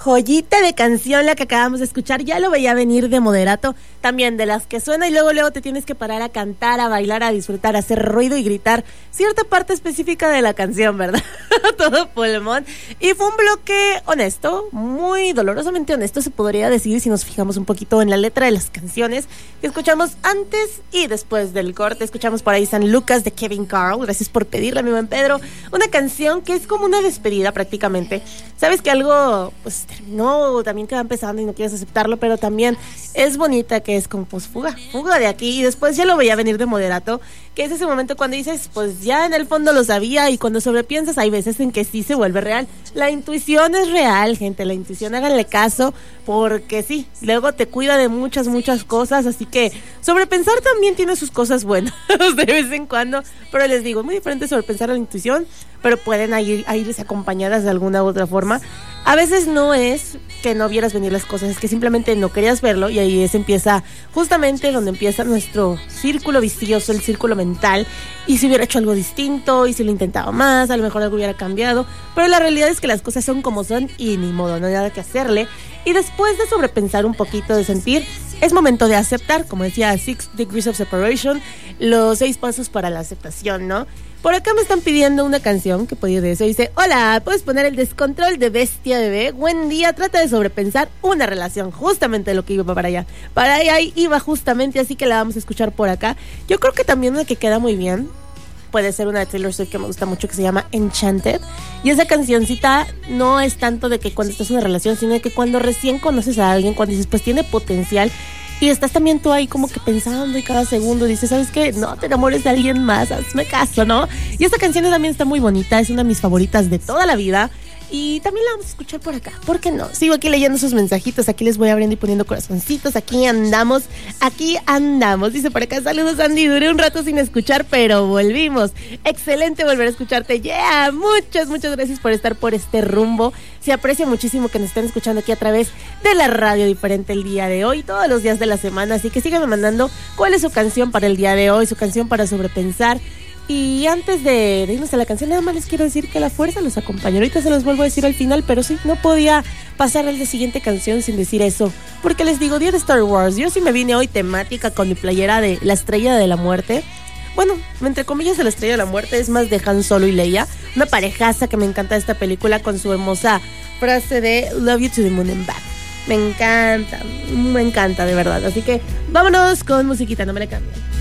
joyita de canción la que acabamos de escuchar. Ya lo veía venir de Moderato, también de las que suena y luego te tienes que parar a cantar, a bailar, a disfrutar, a hacer ruido y gritar cierta parte específica de la canción, ¿verdad? Todo pulmón. Y fue un bloque honesto, muy dolorosamente honesto se podría decir, si nos fijamos un poquito en la letra de las canciones que escuchamos antes y después del corte. Escuchamos por ahí San Lucas de Kevin Carl, gracias por pedirla, mi buen Pedro. Una canción que es como una despedida prácticamente. Sabes que algo pues terminó, también que va empezando y no quieres aceptarlo, pero también es bonita, que es como pues fuga de aquí, y después ya lo veía venir de Moderato, que es ese momento cuando dices pues ya en el fondo lo sabía, y cuando sobrepiensas hay veces en que sí se vuelve real. La intuición es real, gente, la intuición, háganle caso, porque sí, luego te cuida de muchas cosas, así que sobrepensar también tiene sus cosas buenas de vez en cuando, pero les digo, es muy diferente sobrepensar a la intuición, pero pueden irse acompañadas de alguna u otra forma. A veces no es que no vieras venir las cosas, es que simplemente no querías verlo, y ahí empieza justamente donde empieza nuestro círculo vicioso, el círculo mental. Y si hubiera hecho algo distinto, y si lo intentaba más, a lo mejor algo hubiera cambiado, pero la realidad es que las cosas son como son y ni modo, no hay nada que hacerle. Y después de sobrepensar un poquito, de sentir, es momento de aceptar, como decía 6 Degrees of Separation, los 6 pasos para la aceptación, ¿no? Por acá me están pidiendo una canción que puede ir de eso. Dice, hola, ¿puedes poner el descontrol de Bestia Bebé? Buen día, trata de sobrepensar una relación. Justamente lo que iba para allá. Para allá iba justamente, así que la vamos a escuchar por acá. Yo creo que también una que queda muy bien puede ser una de Taylor Swift que me gusta mucho, que se llama Enchanted. Y esa cancioncita no es tanto de que cuando estás en una relación, sino de que cuando recién conoces a alguien, cuando dices, pues tiene potencial, y estás también tú ahí como que pensando, y cada segundo dices, ¿sabes qué? No te enamores de alguien más, hazme caso, ¿no? Y esta canción también está muy bonita, es una de mis favoritas de toda la vida. Y también la vamos a escuchar por acá, ¿por qué no? Sigo aquí leyendo sus mensajitos, aquí les voy abriendo y poniendo corazoncitos, aquí andamos. Dice por acá, saludos Andy, duré un rato sin escuchar, pero volvimos. Excelente volver a escucharte, yeah, muchas gracias por estar por este rumbo. Se aprecia muchísimo que nos estén escuchando aquí a través de la radio diferente el día de hoy, todos los días de la semana, así que síganme mandando cuál es su canción para el día de hoy, su canción para sobrepensar. Y antes de irnos a la canción, nada más les quiero decir que la fuerza los acompaña. Ahorita se los vuelvo a decir al final, pero sí, no podía pasar a la siguiente canción sin decir eso, porque les digo, día de Star Wars. Yo sí me vine hoy temática con mi playera de la Estrella de la Muerte. Bueno, entre comillas de la Estrella de la Muerte, es más de Han Solo y Leia, una parejaza que me encanta esta película, con su hermosa frase de Love you to the moon and back. Me encanta de verdad. Así que vámonos con musiquita, no me la cambien.